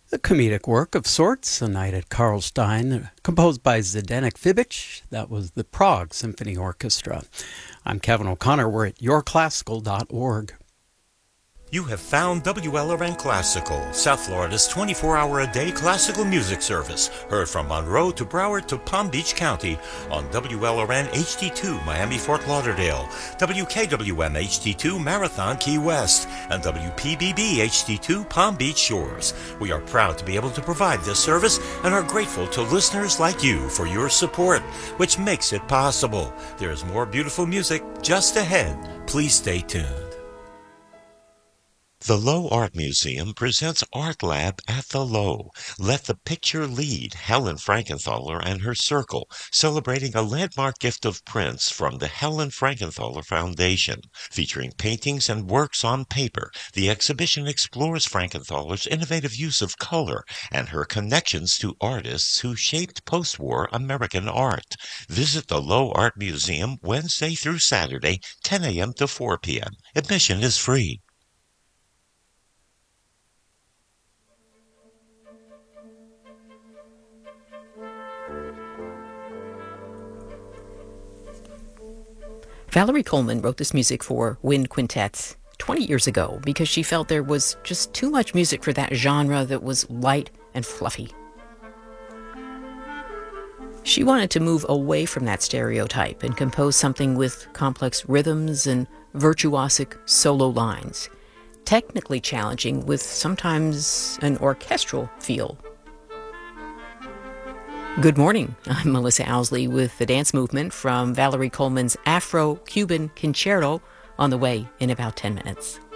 A comedic work of sorts, A Night at Karlstein, composed by Zdenek Fibic. That was the Prague Symphony Orchestra. I'm Kevin O'Connor. We're at yourclassical.org. You have found WLRN Classical, South Florida's 24-hour-a-day classical music service. Heard from Monroe to Broward to Palm Beach County on WLRN HD2 Miami Fort Lauderdale, WKWM HD2 Marathon Key West, and WPBB HD2 Palm Beach Shores. We are proud to be able to provide this service and are grateful to listeners like you for your support, which makes it possible. There is more beautiful music just ahead. Please stay tuned. The Low Art Museum presents Art Lab at the Low. Let the Picture Lead, Helen Frankenthaler and her Circle, celebrating a landmark gift of prints from the Helen Frankenthaler Foundation. Featuring paintings and works on paper, the exhibition explores Frankenthaler's innovative use of color and her connections to artists who shaped post-war American art. Visit the Low Art Museum Wednesday through Saturday, 10 a.m. to 4 p.m. Admission is free. Valerie Coleman wrote this music for wind quintets 20 years ago because she felt there was just too much music for that genre that was light and fluffy. She wanted to move away from that stereotype and compose something with complex rhythms and virtuosic solo lines, technically challenging with sometimes an orchestral feel. Good morning, I'm Melissa Owsley with the dance movement from Valerie Coleman's Afro-Cuban Concerto on the way in about 10 minutes.